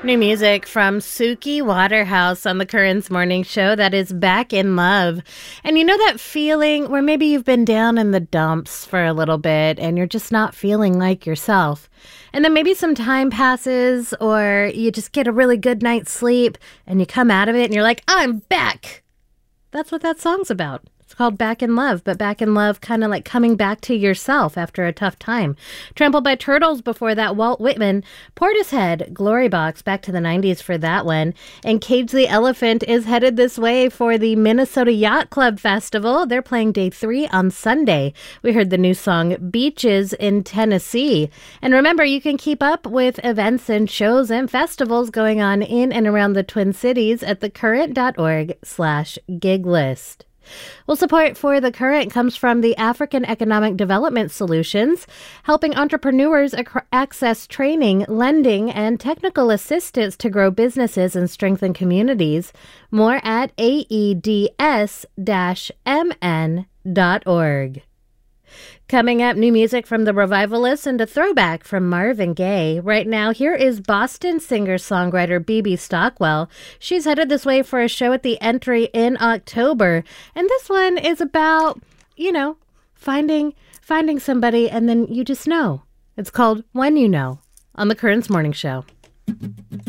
New music from Suki Waterhouse on the Currents Morning Show. That is Back in Love. And you know that feeling where maybe you've been down in the dumps for a little bit and you're just not feeling like yourself. And then maybe some time passes or you just get a really good night's sleep and you come out of it and you're like, I'm back. That's what that song's about. It's called Back in Love, but Back in Love kind of like coming back to yourself after a tough time. Trampled by Turtles before that, Walt Whitman. Portishead, Glory Box, back to the 90s for that one. And Cage the Elephant is headed this way for the Minnesota Yacht Club Festival. They're playing day 3 on Sunday. We heard the new song Beaches in Tennessee. And remember, you can keep up with events and shows and festivals going on in and around the Twin Cities at thecurrent.org/gig list. Well, support for The Current comes from the African Economic Development Solutions, helping entrepreneurs access training, lending, and technical assistance to grow businesses and strengthen communities. More at aeds-mn.org. Coming up, new music from the Revivalists and a throwback from Marvin Gaye. Right now, here is Boston singer-songwriter BB Stockwell. She's headed this way for a show at the Entry in October. And this one is about, finding somebody and then you just know. It's called When You Know on the Currents Morning Show.